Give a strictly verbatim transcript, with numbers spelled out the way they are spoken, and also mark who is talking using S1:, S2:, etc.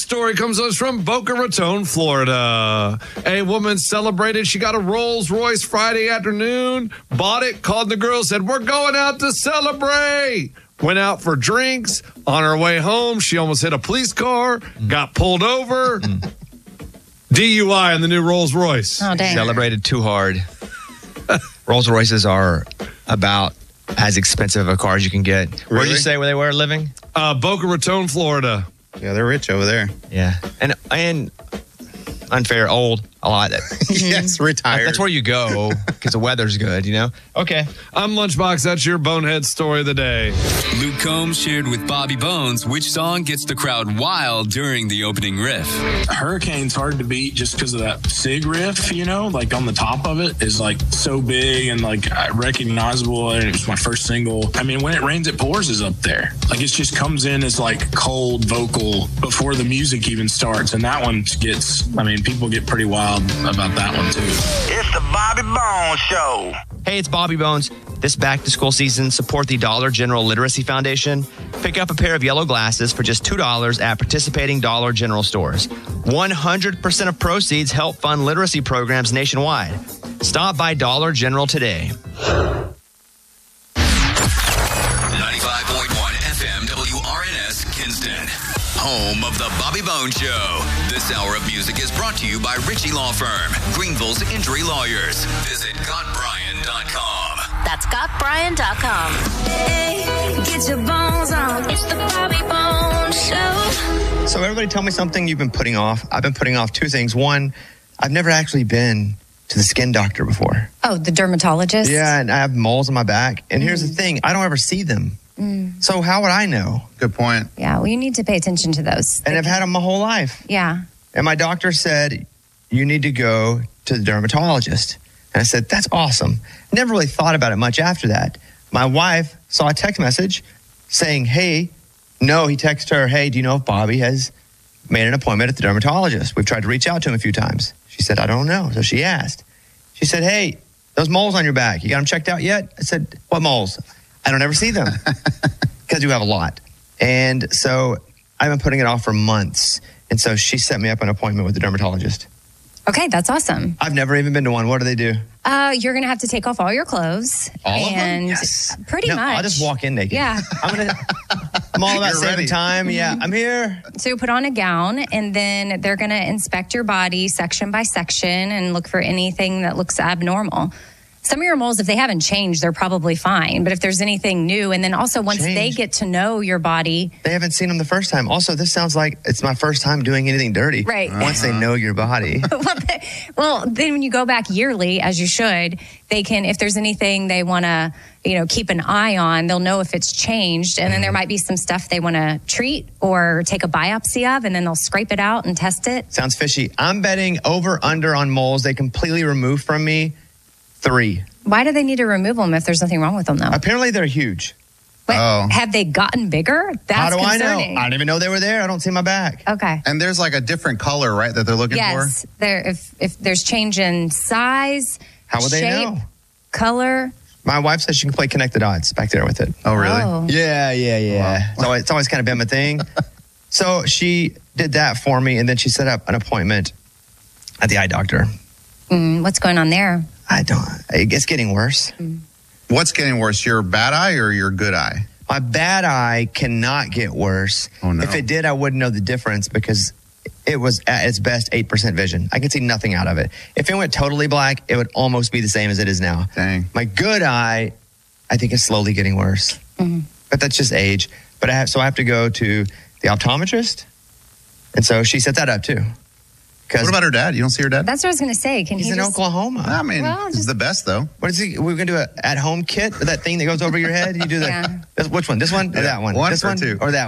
S1: story comes to us from Boca Raton, Florida. A woman celebrated. She got a Rolls Royce Friday afternoon, bought it, called the girl, said, we're going out to celebrate. Went out for drinks. On her way home, she almost hit a police car, got pulled over. D U I on the new Rolls Royce.
S2: Oh, dang.
S3: Celebrated too hard. Rolls Royces are about as expensive of a car as you can get. Where did you say where they were living?
S1: Uh, Boca Raton, Florida.
S4: Yeah, they're rich over there.
S3: Yeah. And and unfair, old, a lot.
S4: Yes, retired.
S3: That's where you go because the weather's good, you know? Okay.
S1: I'm Lunchbox. That's your bonehead story of the day.
S5: Luke Combs shared with Bobby Bones which song gets the crowd wild during the opening riff.
S6: Hurricane's hard to beat just because of that SIG riff, you know, like on the top of it is like so big and like recognizable. And it was my first single. I mean, When It Rains, It Pours is up there. Like it just comes in as like cold vocal before the music even starts. And that one gets, I mean, people get pretty wild about that one too.
S7: It's the Bobby Bones Show.
S3: Hey, it's Bobby Bones. This back-to-school season, support the Dollar General Literacy Foundation. Pick up a pair of yellow glasses for just two dollars at participating Dollar General stores. one hundred percent of proceeds help fund literacy programs nationwide. Stop by Dollar General today.
S5: ninety-five point one F M W R N S Kinston. Home of the Bobby Bones Show. This hour of music is brought to you by Ritchie Law Firm, Greenville's injury lawyers. Visit got brian dot com.
S8: That's got brian dot com. Hey, get your bones on. It's the Bobby Bones Show.
S3: So everybody tell me something you've been putting off. I've been putting off two things. One, I've never actually been to the skin doctor before.
S2: Oh, the dermatologist?
S3: Yeah, and I have moles on my back. And mm. here's the thing, I don't ever see them. Mm. So how would I know?
S4: Good point.
S2: Yeah, well, you need to pay attention to those.
S3: And I've had them my whole life.
S2: Yeah.
S3: And my doctor said, you need to go to the dermatologist. And I said, that's awesome. Never really thought about it much after that. My wife saw a text message saying, hey, no, he texted her, hey, do you know if Bobby has made an appointment at the dermatologist? We've tried to reach out to him a few times. She said, I don't know. So she asked. She said, hey, those moles on your back, you got them checked out yet? I said, what moles? I don't ever see them because you have a lot. And so I've been putting it off for months. And so she set me up an appointment with the dermatologist.
S2: Okay, that's awesome.
S3: I've never even been to one. What do they do?
S2: Uh, you're going to have to take off all your clothes.
S3: All
S2: and
S3: of them? Yes.
S2: Pretty
S3: no,
S2: much.
S3: I'll just walk in naked.
S2: Yeah.
S3: I'm gonna. I'm all about
S4: You're
S3: saving
S4: ready.
S3: time. Yeah, I'm here.
S2: So you put on a gown, and then they're going to inspect your body section by section and look for anything that looks abnormal. Some of your moles, if they haven't changed, they're probably fine. But if there's anything new, and then also once
S3: Change.
S2: they get to know your body.
S3: They haven't seen them the first time. Also, this sounds like it's my first time doing anything dirty.
S2: Right.
S3: Once they know your body.
S2: well, they, well, then when you go back yearly, as you should, they can, if there's anything they want to, you know, keep an eye on, they'll know if it's changed. And then there might be some stuff they want to treat or take a biopsy of, and then they'll scrape it out and test it.
S3: Sounds fishy. I'm betting over under on moles they completely remove from me. Three.
S2: Why do they need to remove them if there's nothing wrong with them, though?
S3: Apparently they're huge.
S2: Wait,
S4: Oh.
S2: have they gotten bigger? That's
S3: How do
S2: concerning.
S3: I know? I didn't even know they were there. I don't see my back.
S2: Okay.
S4: And there's like a different color, right, that they're looking
S2: Yes. There, if if there's change in size,
S3: How would they
S2: shape,
S3: know?
S2: color.
S3: My wife says she can play connect the dots back there with it.
S4: for? Oh, really?
S2: Oh.
S3: Yeah, yeah, yeah.
S4: Wow.
S3: It's, always, it's always kind of been my thing. So she did that for me, and then she set up an appointment at the eye doctor.
S2: Mm, what's going on there?
S3: I don't, it's getting worse.
S4: What's getting worse, your bad eye or your good eye?
S3: My bad eye cannot get worse.
S4: Oh, no.
S3: If it did, I wouldn't know the difference because it was at its best eight percent vision. I could see nothing out of it. If it went totally black, it would almost be the same as it is now.
S4: Dang.
S3: My good eye, I think, is slowly getting worse.
S2: Mm-hmm.
S3: But that's just age. But I have, so I have to go to the optometrist. And so she set that up too.
S4: What about her dad? You don't see her dad?
S2: That's what I was going to say. Can
S3: He's
S2: he
S3: in
S2: just,
S3: Oklahoma.
S4: I mean,
S2: Well,
S4: it's
S2: just-
S4: the best, though.
S3: What is he? We're going to do an at-home kit? That thing that goes over your head? You do that?
S2: Yeah.
S3: Which one? This one or
S4: Yeah.
S3: that one?
S4: One
S3: this
S4: or
S3: one
S4: two?
S3: or that